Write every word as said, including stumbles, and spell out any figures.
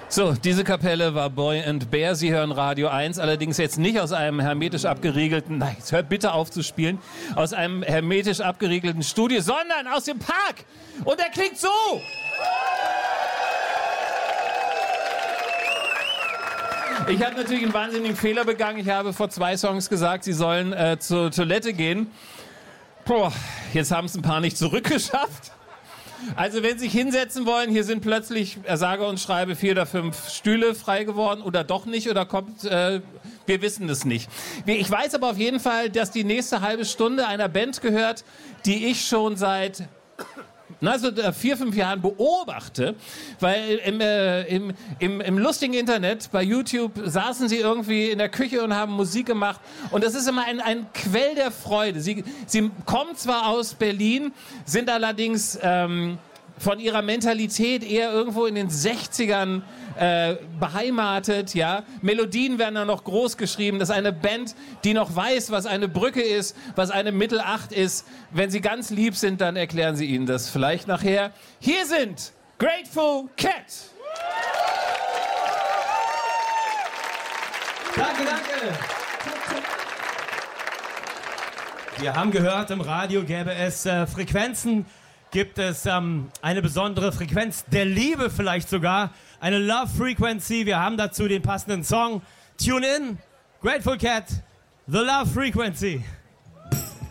So, diese Kapelle war Boy and Bear. Sie hören Radio eins, allerdings jetzt nicht aus einem hermetisch abgeriegelten, nein, jetzt hört bitte auf zu spielen, aus einem hermetisch abgeriegelten Studio, sondern aus dem Park. Und er klingt so. Ich habe natürlich einen wahnsinnigen Fehler begangen. Ich habe vor zwei Songs gesagt, sie sollen äh, zur Toilette gehen. Boah, jetzt haben es ein paar nicht zurückgeschafft. Also wenn Sie sich hinsetzen wollen, hier sind plötzlich, er sage und schreibe, vier oder fünf Stühle frei geworden oder doch nicht oder kommt, äh, wir wissen es nicht. Ich weiß aber auf jeden Fall, dass die nächste halbe Stunde einer Band gehört, die ich schon seit also vier, fünf Jahren beobachte, weil im, äh, im, im, im lustigen Internet, bei YouTube, saßen sie irgendwie in der Küche und haben Musik gemacht und das ist immer ein, ein Quell der Freude. Sie, sie kommen zwar aus Berlin, sind allerdings ähm, von ihrer Mentalität eher irgendwo in den sechzigern äh, beheimatet, ja. Melodien werden da noch groß geschrieben. Das ist eine Band, die noch weiß, was eine Brücke ist, was eine Mittelacht ist. Wenn sie ganz lieb sind, dann erklären sie Ihnen das vielleicht nachher. Hier sind Grateful Cat. Danke, danke. Wir haben gehört, im Radio gäbe es äh, Frequenzen, gibt es ähm, eine besondere Frequenz der Liebe vielleicht sogar, eine Love Frequency. Wir haben dazu den passenden Song. Tune in, Grateful Cat, The Love Frequency.